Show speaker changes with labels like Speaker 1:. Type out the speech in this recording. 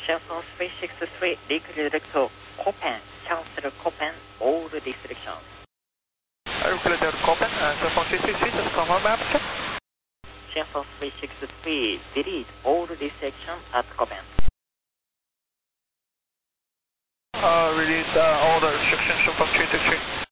Speaker 1: Shenzhen 363, recalculate to Copen, cancel Copen, all restrictions.
Speaker 2: Recalculate Copen, Shenzhen 363, just confirm map check.
Speaker 1: Shenzhen 363, delete all restrictions at Copen.
Speaker 2: Release all the restrictions from 363.